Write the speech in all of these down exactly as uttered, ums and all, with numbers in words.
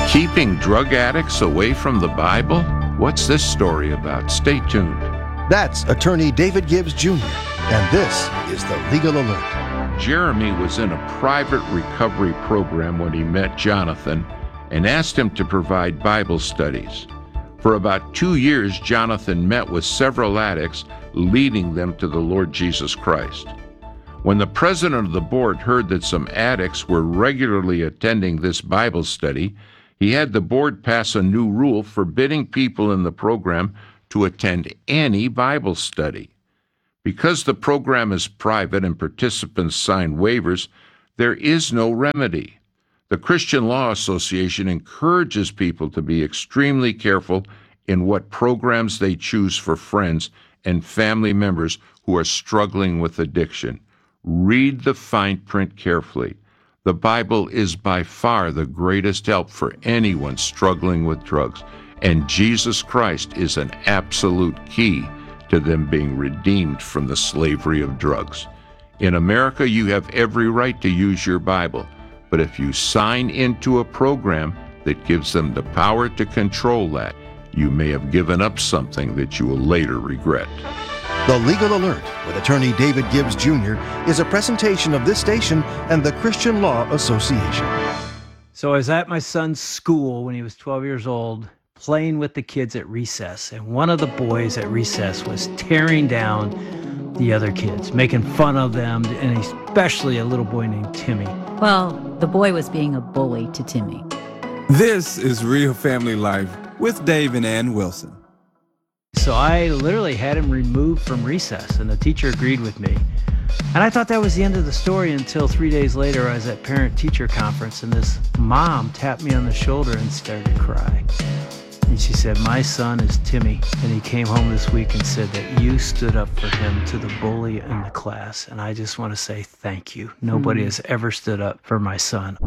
Keeping drug addicts away from the Bible? What's this story about? Stay tuned. That's attorney David Gibbs Junior, and this is the Legal Alert. Jeremy was in a private recovery program when he met Jonathan and asked him to provide Bible studies. For about two years, Jonathan met with several addicts, leading them to the Lord Jesus Christ. When the president of the board heard that some addicts were regularly attending this Bible study, he had the board pass a new rule forbidding people in the program to attend any Bible study. Because the program is private and participants sign waivers, there is no remedy. The Christian Law Association encourages people to be extremely careful in what programs they choose for friends and family members who are struggling with addiction. Read the fine print carefully. The Bible is by far the greatest help for anyone struggling with drugs, and Jesus Christ is an absolute key to them being redeemed from the slavery of drugs. In America, you have every right to use your Bible, but if you sign into a program that gives them the power to control that, you may have given up something that you will later regret. The Legal Alert with attorney David Gibbs Junior is a presentation of this station and the Christian Law Association. So I was at my son's school when he was twelve years old, playing with the kids at recess, and one of the boys at recess was tearing down the other kids, making fun of them, and especially a little boy named Timmy. Well, the boy was being a bully to Timmy. This is Real Family Life with Dave and Ann Wilson. So I literally had him removed from recess, and the teacher agreed with me. And I thought that was the end of the story until three days later I was at parent-teacher conference, and this mom tapped me on the shoulder and started to cry. And she said, "My son is Timmy, and he came home this week and said that you stood up for him to the bully in the class. And I just want to say thank you. Nobody mm. has ever stood up for my son."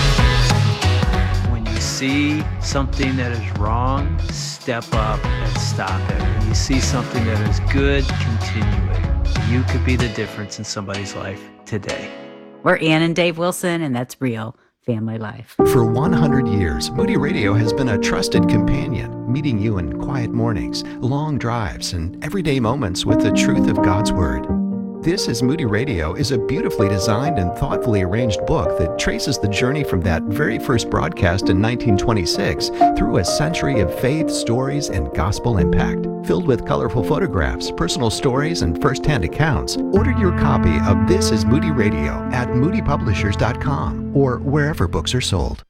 When you see something that is wrong, step up and stop it. When you see something that is good, continue it. You could be the difference in somebody's life today. We're Ann and Dave Wilson, and that's Real Family Life. For one hundred years, Moody Radio has been a trusted companion, meeting you in quiet mornings, long drives, and everyday moments with the truth of God's Word. This is Moody Radio is a beautifully designed and thoughtfully arranged book that traces the journey from that very first broadcast in nineteen twenty-six through a century of faith, stories, and gospel impact. Filled with colorful photographs, personal stories, and first-hand accounts, order your copy of This is Moody Radio at moody publishers dot com or wherever books are sold.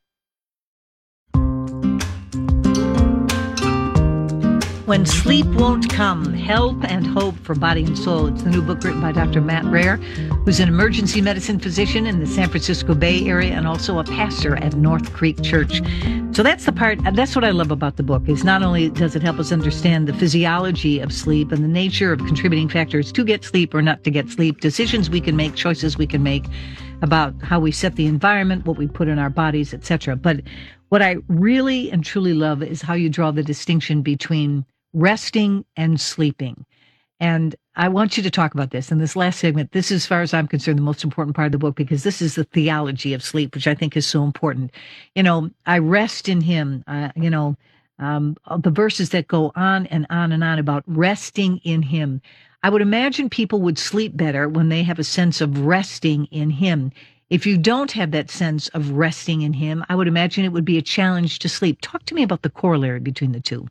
When Sleep Won't Come, Help and Hope for Body and Soul. It's the new book written by Doctor Matt Rare, who's an emergency medicine physician in the San Francisco Bay Area and also a pastor at North Creek Church. So that's the part, that's what I love about the book, is not only does it help us understand the physiology of sleep and the nature of contributing factors to get sleep or not to get sleep, decisions we can make, choices we can make about how we set the environment, what we put in our bodies, et cetera. But what I really and truly love is how you draw the distinction between resting and sleeping. And I want you to talk about this in this last segment. This is, as far as I'm concerned, the most important part of the book, because this is the theology of sleep, which I think is so important. You know, I rest in him, uh, you know, um, the verses that go on and on and on about resting in him. I would imagine people would sleep better when they have a sense of resting in him. If you don't have that sense of resting in him, I would imagine it would be a challenge to sleep. Talk to me about the corollary between the two.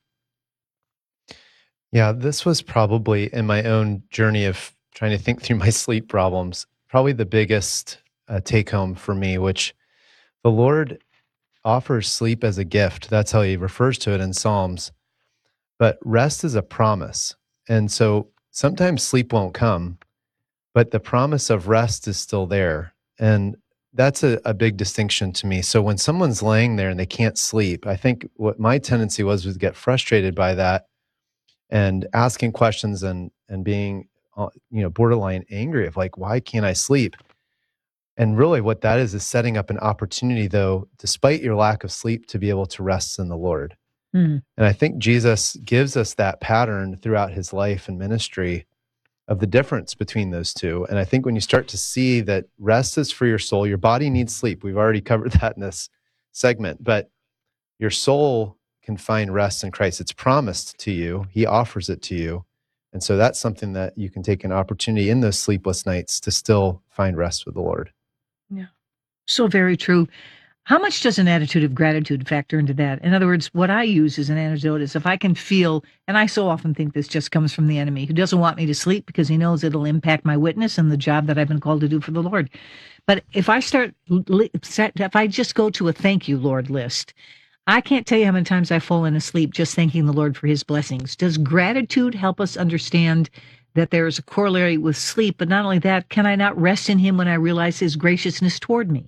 Yeah, this was probably in my own journey of trying to think through my sleep problems, probably the biggest uh, take home for me, which the Lord offers sleep as a gift. That's how he refers to it in Psalms. But rest is a promise. And so sometimes sleep won't come, but the promise of rest is still there. And that's a, a big distinction to me. So when someone's laying there and they can't sleep, I think what my tendency was was to get frustrated by that and asking questions and and being, uh, you know, borderline angry of like, why can't I sleep? And really what that is is setting up an opportunity, though, despite your lack of sleep, to be able to rest in the Lord. Mm. And I think Jesus gives us that pattern throughout his life and ministry of the difference between those two. And I think when you start to see that rest is for your soul, your body needs sleep. We've already covered that in this segment, but your soul can find rest in Christ. It's promised to you. He offers it to you. And so that's something that you can take an opportunity in those sleepless nights to still find rest with the Lord. Yeah. So very true. How much does an attitude of gratitude factor into that? In other words, what I use as an antidote is if I can feel, and I so often think this just comes from the enemy who doesn't want me to sleep because he knows it'll impact my witness and the job that I've been called to do for the Lord. But if I start, if I just go to a thank you, Lord list, I can't tell you how many times I've fallen asleep just thanking the Lord for his blessings. Does gratitude help us understand that there is a corollary with sleep? But not only that, can I not rest in him when I realize his graciousness toward me?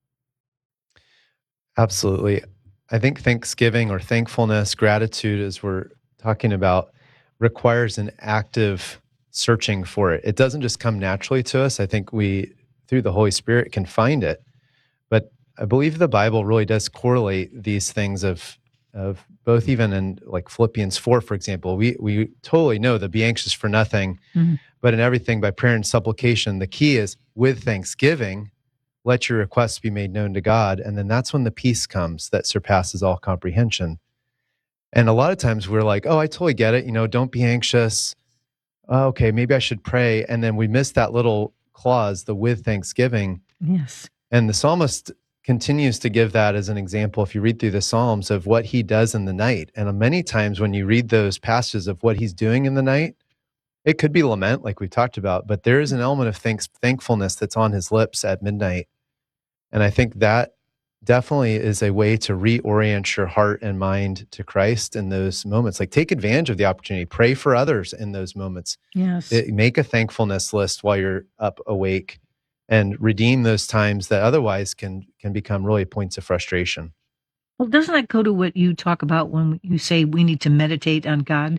Absolutely. I think thanksgiving or thankfulness, gratitude, as we're talking about, requires an active searching for it. It doesn't just come naturally to us. I think we, through the Holy Spirit, can find it. But I believe the Bible really does correlate these things of of both, even in like Philippians four, for example. We we totally know that be anxious for nothing, mm-hmm. but in everything by prayer and supplication. The key is with thanksgiving, let your requests be made known to God. And then that's when the peace comes that surpasses all comprehension. And a lot of times we're like, oh, I totally get it. You know, don't be anxious. Oh, okay, maybe I should pray. And then we miss that little clause, the with thanksgiving. Yes. And the psalmist continues to give that as an example if you read through the Psalms of what he does in the night. And many times when you read those passages of what he's doing in the night, it could be lament, like we talked about, but there is an element of thanks, thankfulness that's on his lips at midnight. And I think that definitely is a way to reorient your heart and mind to Christ in those moments. Like, take advantage of the opportunity. Pray for others in those moments. Yes. It, make a thankfulness list while you're up awake, and redeem those times that otherwise can can become really points of frustration. Well, doesn't that go to what you talk about when you say we need to meditate on God?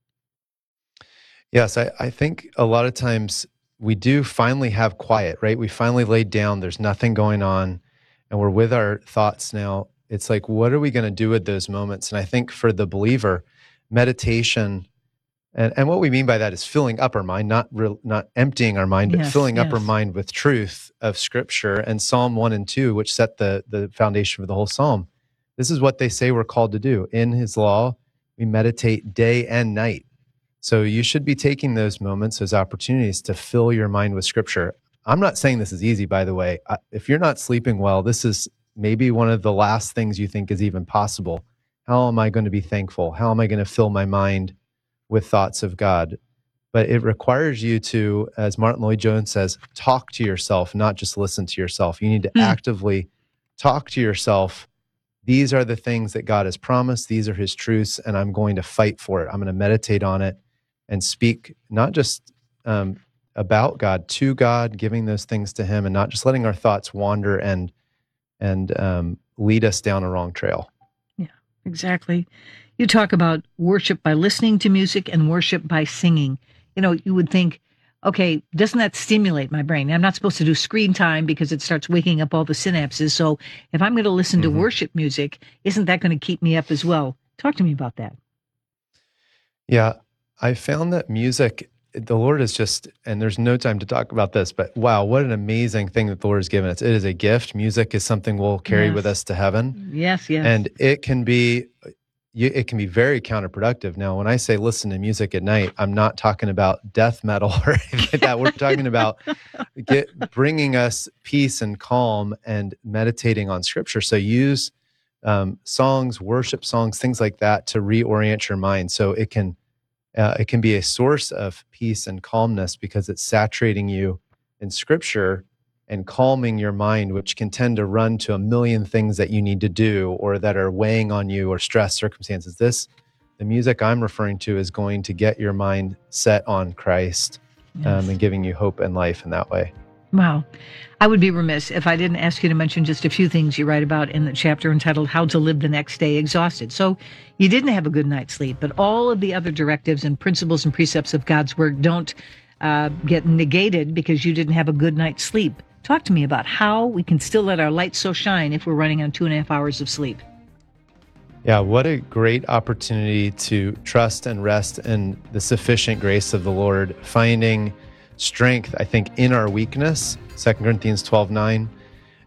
Yes, I, I think a lot of times we do finally have quiet, right? We finally laid down, there's nothing going on, and we're with our thoughts now. It's like, what are we going to do with those moments? And I think for the believer, meditation, and, and what we mean by that is filling up our mind, not real, not emptying our mind, but yes, filling yes. up our mind with truth of Scripture. And Psalm one and two, which set the, the foundation for the whole Psalm, this is what they say we're called to do. In his law, we meditate day and night. So you should be taking those moments, those opportunities to fill your mind with Scripture. I'm not saying this is easy, by the way. If you're not sleeping well, this is maybe one of the last things you think is even possible. How am I going to be thankful? How am I going to fill my mind with thoughts of God? But it requires you to, as Martin Lloyd-Jones says, talk to yourself, not just listen to yourself. You need to mm. actively talk to yourself. These are the things that God has promised. These are his truths, and I'm going to fight for it. I'm going to meditate on it and speak not just um, about God, to God, giving those things to him, and not just letting our thoughts wander and and um, lead us down a wrong trail. Yeah, exactly. You talk about worship by listening to music and worship by singing. You know, you would think, okay, doesn't that stimulate my brain? I'm not supposed to do screen time because it starts waking up all the synapses. So if I'm going to listen mm-hmm. to worship music, isn't that going to keep me up as well? Talk to me about that. Yeah, I found that music, the Lord is just, and there's no time to talk about this, but wow, what an amazing thing that the Lord has given us. It is a gift. Music is something we'll carry yes. with us to heaven. Yes, yes. And it can be... it can be very counterproductive. Now, when I say listen to music at night, I'm not talking about death metal or anything like that. We're talking about get, bringing us peace and calm and meditating on Scripture. So use um, songs, worship songs, things like that to reorient your mind. So it can uh, it can be a source of peace and calmness because it's saturating you in Scripture and calming your mind, which can tend to run to a million things that you need to do or that are weighing on you, or stress circumstances. This, the music I'm referring to, is going to get your mind set on Christ yes. um, and giving you hope and life in that way. Wow. I would be remiss if I didn't ask you to mention just a few things you write about in the chapter entitled How to Live the Next Day Exhausted. So you didn't have a good night's sleep, but all of the other directives and principles and precepts of God's Word don't uh, get negated because you didn't have a good night's sleep. Talk to me about how we can still let our light so shine if we're running on two and a half hours of sleep. Yeah, what a great opportunity to trust and rest in the sufficient grace of the Lord, finding strength, I think, in our weakness, Second Corinthians twelve nine,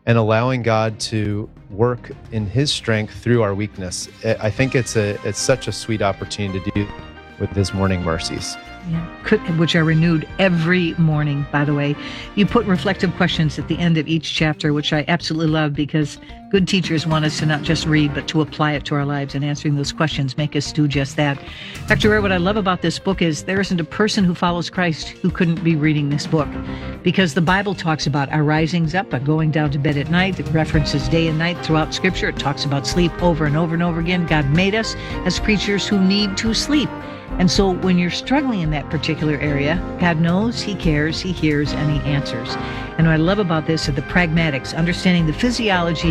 and allowing God to work in his strength through our weakness. I think it's a it's such a sweet opportunity to do with his morning mercies. Yeah. Could, which are renewed every morning, by the way. You put reflective questions at the end of each chapter, which I absolutely love, because good teachers want us to not just read, but to apply it to our lives, and answering those questions make us do just that. Doctor Ware, what I love about this book is there isn't a person who follows Christ who couldn't be reading this book, because the Bible talks about our risings up, our going down to bed at night. It references day and night throughout Scripture. It talks about sleep over and over and over again. God made us as creatures who need to sleep. And so when you're struggling in that particular area, God knows, he cares, he hears, and he answers. And what I love about this are the pragmatics, understanding the physiology